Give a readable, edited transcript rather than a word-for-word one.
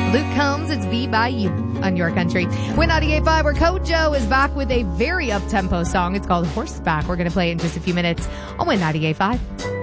Luke Combs, it's Be By You on Your Country. Win 98.5, where Kojo is back with a very up-tempo song. It's called Horseback. We're going to play it in just a few minutes on Win 98.5.